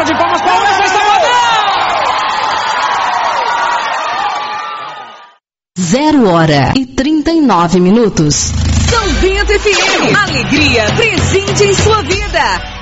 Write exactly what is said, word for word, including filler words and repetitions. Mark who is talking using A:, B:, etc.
A: salva de palmas para o Wesley Safadão!
B: Zero hora e trinta e nove minutos.
C: São Bento F M. Alegria presente em sua vida.